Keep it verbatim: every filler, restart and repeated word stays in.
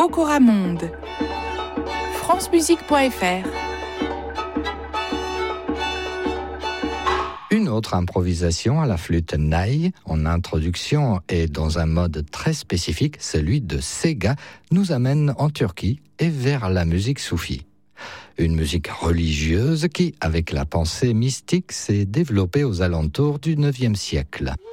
Okora Monde. francemusique point f r. Une autre improvisation à la flûte naï, en introduction et dans un mode très spécifique, celui de Sega, nous amène en Turquie et vers la musique soufie. Une musique religieuse qui, avec la pensée mystique, s'est développée aux alentours du neuvième siècle.